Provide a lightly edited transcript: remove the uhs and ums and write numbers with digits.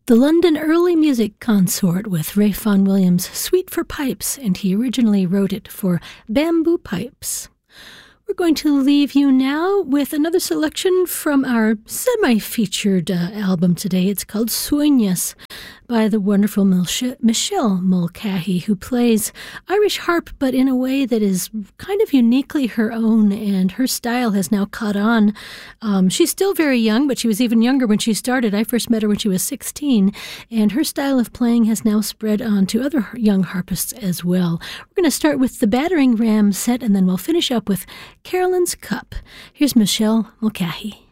The London Early Music Consort with Ralph Vaughan Williams' Suite for Pipes, and he originally wrote it for bamboo pipes. We're going to leave you now with another selection from our semi-featured album today. It's called Sueños by the wonderful Michelle Mulcahy, who plays Irish harp, but in a way that is kind of uniquely her own, and her style has now caught on. She's still very young, but she was even younger when she started. I first met her when she was 16, and her style of playing has now spread on to other young harpists as well. We're going to start with the Battering Ram set, and then we'll finish up with Carolyn's Cup. Here's Michelle Mulcahy.